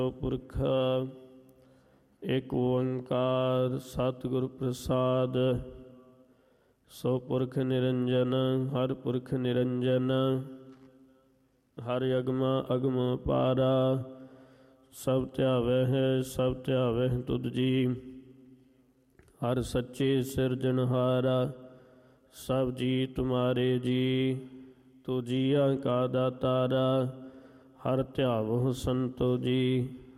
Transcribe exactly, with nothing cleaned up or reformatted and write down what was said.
ਪੁਰਖ ਏਕ ਓੰਕਾਰ ਸਤਿਗੁਰ ਪ੍ਰਸਾਦ। ਸੋ ਪੁਰਖ ਨਿਰੰਜਨ ਹਰ ਪੁਰਖ ਨਿਰੰਜਨ, ਹਰ ਅਗਮਾ ਅਗਮ ਪਾਰਾ। ਸਭ ਧਿਆਵੈ ਹੈ ਸਭ ਧਿਆਵੈ ਤੁਧ ਜੀ, ਹਰ ਸੱਚੇ ਸਿਰਜਣਹਾਰਾ। ਸਭ ਜੀ ਤੁਮਾਰੇ ਜੀ, ਤੂ ਜੀਆਂ ਕਾ ਦਾਤਾਰਾ। ਹਰ ਧਿਆਵਹੁ ਸੰਤੋ ਜੀ,